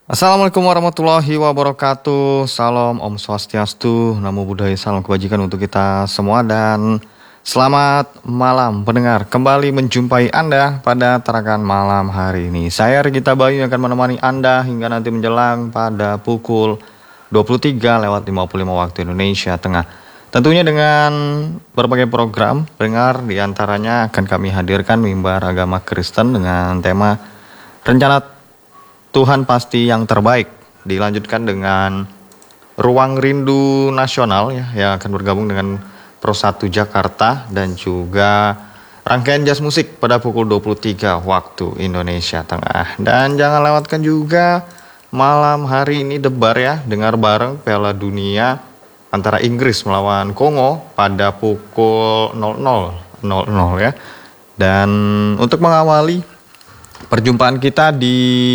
Assalamualaikum warahmatullahi wabarakatuh. Salam Om Swastiastu, Namo Buddhaya, salam kebajikan untuk kita semua. Dan selamat malam pendengar, kembali menjumpai Anda pada tarakan malam hari ini. Saya Regita Bayu akan menemani Anda hingga nanti menjelang pada pukul 23:55 waktu Indonesia Tengah. Tentunya dengan berbagai program pendengar, diantaranya akan kami hadirkan mimbar agama Kristen dengan tema Rencana Tuhan Pasti Yang Terbaik. Dilanjutkan dengan Ruang Rindu Nasional yang akan bergabung dengan Pro 1 Jakarta, dan juga rangkaian jazz musik pada pukul 23 waktu Indonesia Tengah. Dan jangan lewatkan juga malam hari ini debar ya, dengar bareng Piala Dunia antara Inggris melawan Kongo pada pukul 00.00 ya. Dan untuk mengawali perjumpaan kita di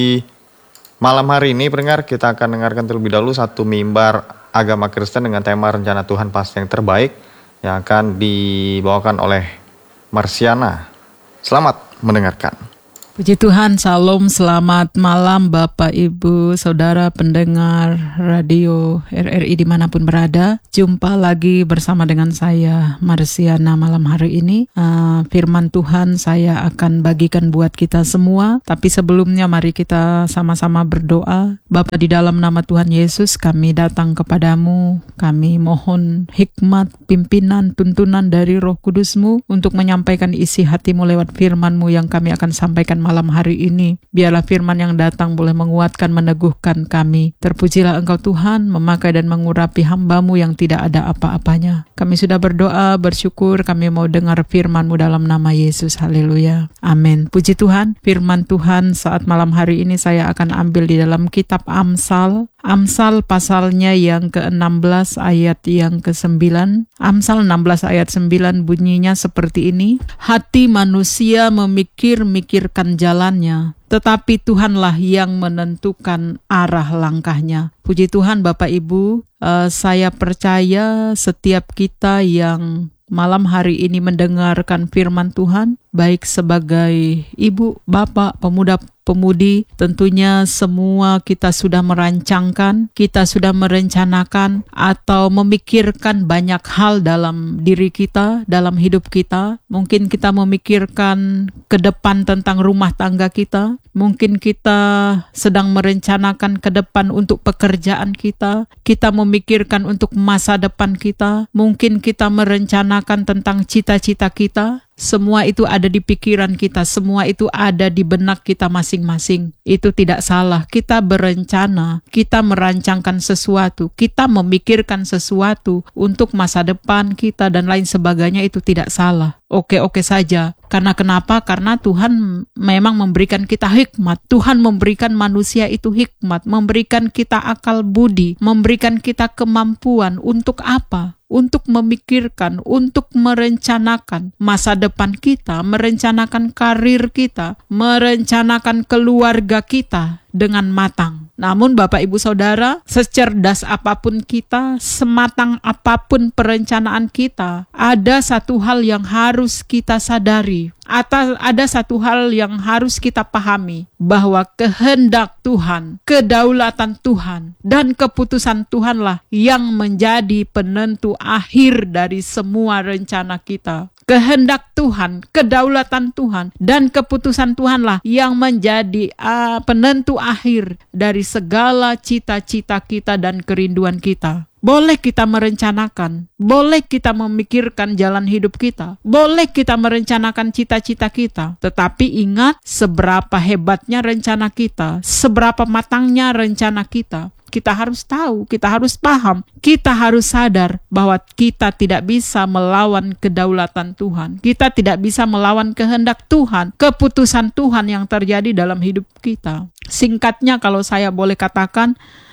malam hari ini, pendengar, kita akan dengarkan terlebih dahulu satu mimbar agama Kristen dengan tema Rencana Tuhan Pasti Yang Terbaik yang akan dibawakan oleh Marsiana. Selamat mendengarkan. Puji Tuhan, salam, selamat malam Bapak, Ibu, Saudara pendengar radio RRI dimanapun berada. Jumpa lagi bersama dengan saya, Marsiana, malam hari ini. Firman Tuhan saya akan bagikan buat kita semua. Tapi sebelumnya mari kita sama-sama berdoa. Bapa, di dalam nama Tuhan Yesus kami datang kepadamu. Kami mohon hikmat, pimpinan, tuntunan dari Roh Kudus-Mu untuk menyampaikan isi hati-Mu lewat firman-Mu yang kami akan sampaikan malam hari ini. Biarlah firman yang datang boleh menguatkan, meneguhkan kami. Terpujilah Engkau Tuhan, memakai dan mengurapi hamba-Mu yang tidak ada apa-apanya. Kami sudah berdoa, bersyukur, kami mau dengar firman-Mu dalam nama Yesus. Haleluya. Amin. Puji Tuhan, firman Tuhan saat malam hari ini saya akan ambil di dalam kitab Amsal. Amsal pasalnya yang ke-16 ayat yang ke-9. Amsal 16 ayat 9 bunyinya seperti ini. Hati manusia memikir-mikirkan jalannya, tetapi Tuhanlah yang menentukan arah langkahnya. Puji Tuhan Bapak Ibu, saya percaya setiap kita yang malam hari ini mendengarkan firman Tuhan, baik sebagai ibu, bapak, pemuda, pemudi, tentunya semua kita sudah merancangkan, kita sudah merencanakan atau memikirkan banyak hal dalam diri kita, dalam hidup kita. Mungkin kita memikirkan ke depan tentang rumah tangga kita, mungkin kita sedang merencanakan ke depan untuk pekerjaan kita, kita memikirkan untuk masa depan kita, mungkin kita merencanakan tentang cita-cita kita. Semua itu ada di pikiran kita, semua itu ada di benak kita masing-masing. Itu tidak salah. Kita berencana, kita merancangkan sesuatu, kita memikirkan sesuatu untuk masa depan kita dan lain sebagainya, itu tidak salah. Oke-oke saja. Karena kenapa? Karena Tuhan memang memberikan kita hikmat. Tuhan memberikan manusia itu hikmat, memberikan kita akal budi, memberikan kita kemampuan untuk apa? Untuk memikirkan, untuk merencanakan masa depan kita, merencanakan karir kita, merencanakan keluarga kita dengan matang. Namun Bapak Ibu Saudara, secerdas apapun kita, sematang apapun perencanaan kita, ada satu hal yang harus kita sadari, atau ada satu hal yang harus kita pahami, bahwa kehendak Tuhan, kedaulatan Tuhan, dan keputusan Tuhanlah yang menjadi penentu akhir dari semua rencana kita. Kehendak Tuhan, kedaulatan Tuhan, dan keputusan Tuhanlah yang menjadi penentu akhir dari segala cita-cita kita dan kerinduan kita. Boleh kita merencanakan, boleh kita memikirkan jalan hidup kita, boleh kita merencanakan cita-cita kita. Tetapi ingat, seberapa hebatnya rencana kita, seberapa matangnya rencana kita. Kita harus tahu, kita harus paham, kita harus sadar bahwa kita tidak bisa melawan kedaulatan Tuhan. Kita tidak bisa melawan kehendak Tuhan, keputusan Tuhan yang terjadi dalam hidup kita. Singkatnya kalau saya boleh katakan,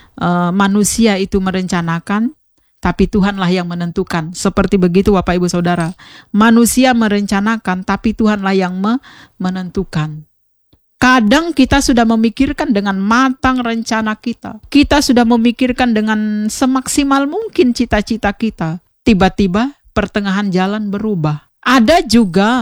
manusia itu merencanakan, tapi Tuhanlah yang menentukan. Seperti begitu Bapak Ibu Saudara. Manusia merencanakan, tapi Tuhanlah yang menentukan. Kadang kita sudah memikirkan dengan matang rencana kita. Kita sudah memikirkan dengan semaksimal mungkin cita-cita kita. Tiba-tiba pertengahan jalan berubah. Ada juga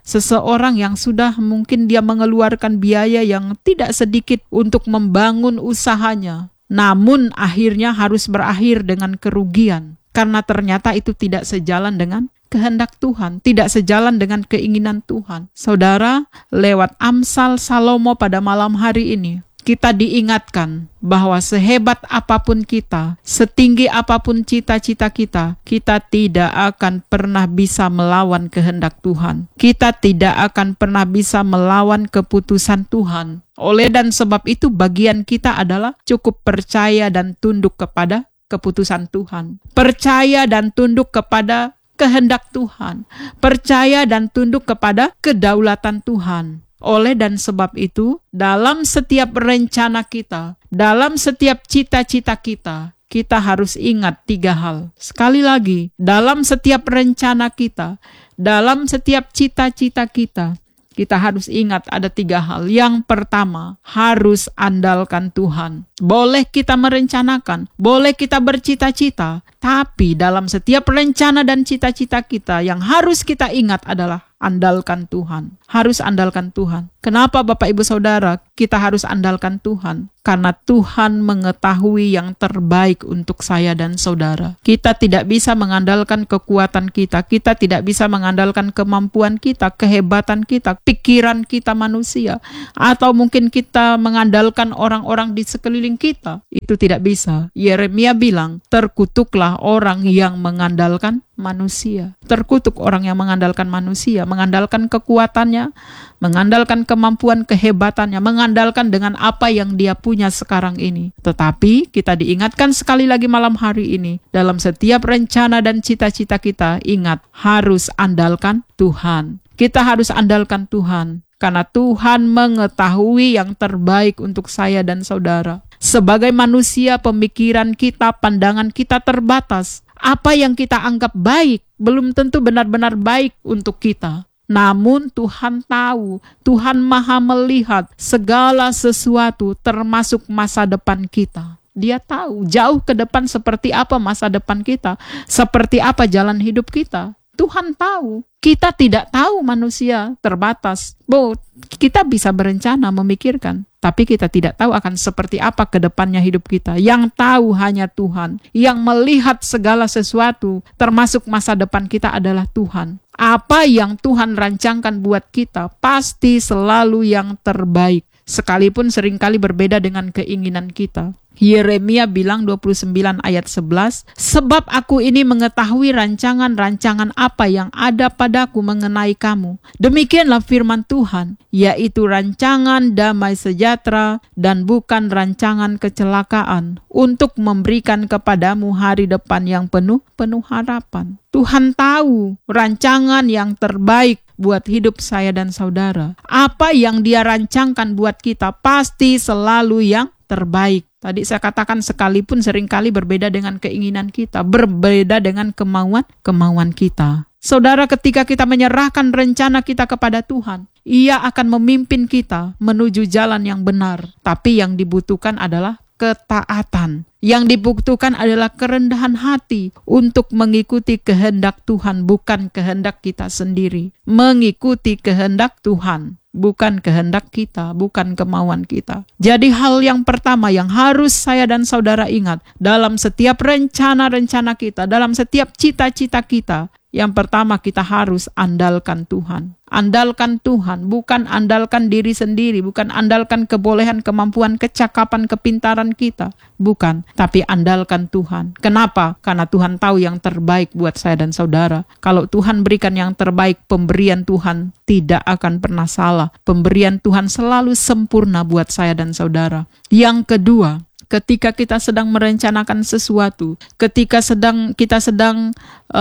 Seseorang yang sudah mungkin dia mengeluarkan biaya yang tidak sedikit untuk membangun usahanya, namun akhirnya harus berakhir dengan kerugian karena ternyata itu tidak sejalan dengan kehendak Tuhan, tidak sejalan dengan keinginan Tuhan. Saudara, lewat Amsal Salomo pada malam hari ini, kita diingatkan bahwa sehebat apapun kita, setinggi apapun cita-cita kita, kita tidak akan pernah bisa melawan kehendak Tuhan. Kita tidak akan pernah bisa melawan keputusan Tuhan. Oleh dan sebab itu bagian kita adalah cukup percaya dan tunduk kepada keputusan Tuhan. Percaya dan tunduk kepada kehendak Tuhan. Percaya dan tunduk kepada kedaulatan Tuhan. Oleh dan sebab itu, dalam setiap rencana kita, dalam setiap cita-cita kita, kita harus ingat 3 hal. Sekali lagi, dalam setiap rencana kita, dalam setiap cita-cita kita, kita harus ingat ada 3 hal. Yang pertama, harus andalkan Tuhan. Boleh kita merencanakan, boleh kita bercita-cita, tapi dalam setiap rencana dan cita-cita kita yang harus kita ingat adalah andalkan Tuhan. Harus andalkan Tuhan. Kenapa Bapak Ibu Saudara kita harus andalkan Tuhan? Karena Tuhan mengetahui yang terbaik untuk saya dan saudara. Kita tidak bisa mengandalkan kekuatan kita. Kita tidak bisa mengandalkan kemampuan kita, kehebatan kita, pikiran kita manusia. Atau mungkin kita mengandalkan orang-orang di sekeliling kita. Itu tidak bisa. Yeremia bilang, terkutuklah orang yang mengandalkan manusia. Terkutuk orang yang mengandalkan manusia, mengandalkan kekuatannya, mengandalkan kemampuan kehebatannya, mengandalkan dengan apa yang dia punya sekarang ini. Tetapi kita diingatkan sekali lagi malam hari ini, dalam setiap rencana dan cita-cita kita, ingat, harus andalkan Tuhan. Kita harus andalkan Tuhan, karena Tuhan mengetahui yang terbaik untuk saya dan saudara. Sebagai manusia, pemikiran kita, pandangan kita terbatas. Apa yang kita anggap baik belum tentu benar-benar baik untuk kita. Namun Tuhan tahu, Tuhan Maha melihat segala sesuatu termasuk masa depan kita. Dia tahu jauh ke depan seperti apa masa depan kita, seperti apa jalan hidup kita. Tuhan tahu, kita tidak tahu, manusia terbatas. Kita bisa berencana, memikirkan, tapi kita tidak tahu akan seperti apa ke depannya hidup kita. Yang tahu hanya Tuhan. Yang melihat segala sesuatu, termasuk masa depan kita, adalah Tuhan. Apa yang Tuhan rancangkan buat kita, pasti selalu yang terbaik. Sekalipun seringkali berbeda dengan keinginan kita. Yeremia bilang 29 ayat 11, sebab aku ini mengetahui rancangan-rancangan apa yang ada padaku mengenai kamu. Demikianlah firman Tuhan, yaitu rancangan damai sejahtera dan bukan rancangan kecelakaan, untuk memberikan kepadamu hari depan yang penuh harapan. Tuhan tahu rancangan yang terbaik buat hidup saya dan saudara. Apa yang Dia rancangkan buat kita pasti selalu yang terbaik. Tadi saya katakan sekalipun seringkali berbeda dengan keinginan kita, berbeda dengan kemauan kita. Saudara, ketika kita menyerahkan rencana kita kepada Tuhan, Ia akan memimpin kita menuju jalan yang benar. Tapi yang dibutuhkan adalah ketaatan. Yang dibutuhkan adalah kerendahan hati untuk mengikuti kehendak Tuhan, bukan kehendak kita sendiri. Mengikuti kehendak Tuhan, bukan kehendak kita, bukan kemauan kita. Jadi hal yang pertama yang harus saya dan saudara ingat dalam setiap rencana-rencana kita, dalam setiap cita-cita kita, yang pertama kita harus andalkan Tuhan. Andalkan Tuhan, bukan andalkan diri sendiri, bukan andalkan kebolehan, kemampuan, kecakapan, kepintaran kita. Bukan, tapi andalkan Tuhan. Kenapa? Karena Tuhan tahu yang terbaik buat saya dan saudara. Kalau Tuhan berikan yang terbaik, pemberian Tuhan tidak akan pernah salah. Pemberian Tuhan selalu sempurna buat saya dan saudara. Yang kedua, ketika kita sedang merencanakan sesuatu, ketika kita sedang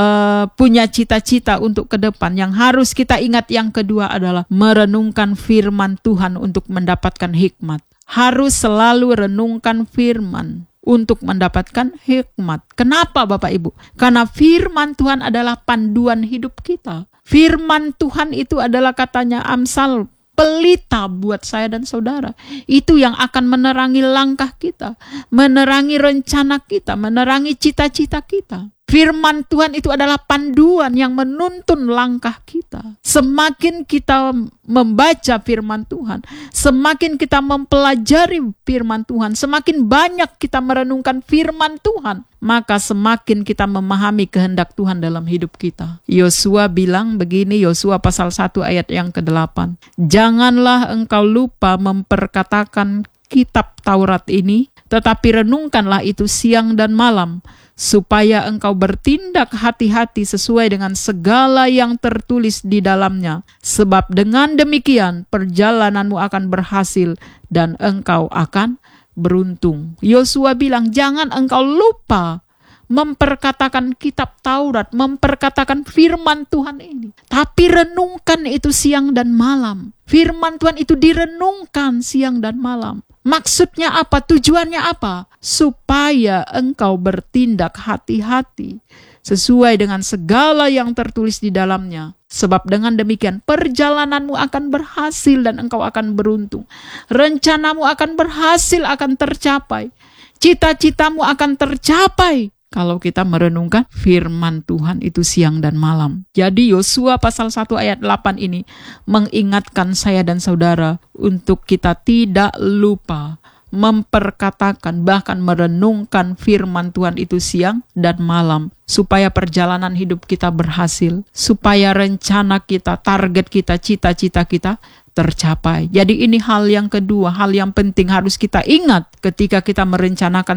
punya cita-cita untuk ke depan, yang harus kita ingat yang kedua adalah merenungkan firman Tuhan untuk mendapatkan hikmat. Harus selalu renungkan firman untuk mendapatkan hikmat. Kenapa Bapak Ibu? Karena firman Tuhan adalah panduan hidup kita. Firman Tuhan itu adalah, katanya Amsal, pelita buat saya dan saudara. Itu yang akan menerangi langkah kita, menerangi rencana kita, menerangi cita-cita kita. Firman Tuhan itu adalah panduan yang menuntun langkah kita. Semakin kita membaca firman Tuhan, semakin kita mempelajari firman Tuhan, semakin banyak kita merenungkan firman Tuhan, maka semakin kita memahami kehendak Tuhan dalam hidup kita. Yosua bilang begini, Yosua pasal 1 ayat yang ke-8. Janganlah engkau lupa memperkatakan kitab Taurat ini, tetapi renungkanlah itu siang dan malam, supaya engkau bertindak hati-hati sesuai dengan segala yang tertulis di dalamnya. Sebab dengan demikian perjalananmu akan berhasil dan engkau akan beruntung. Yosua bilang, jangan engkau lupa memperkatakan kitab Taurat, memperkatakan firman Tuhan ini. Tapi renungkan itu siang dan malam. Firman Tuhan itu direnungkan siang dan malam. Maksudnya apa? Tujuannya apa? Supaya engkau bertindak hati-hati sesuai dengan segala yang tertulis di dalamnya. Sebab dengan demikian perjalananmu akan berhasil dan engkau akan beruntung. Rencanamu akan berhasil, akan tercapai. Cita-citamu akan tercapai kalau kita merenungkan firman Tuhan itu siang dan malam. Jadi Yosua pasal 1 ayat 8 ini mengingatkan saya dan saudara untuk kita tidak lupa memperkatakan, bahkan merenungkan firman Tuhan itu siang dan malam, supaya perjalanan hidup kita berhasil, supaya rencana kita, target kita, cita-cita kita tercapai. Jadi ini hal yang kedua, hal yang penting harus kita ingat ketika kita merencanakan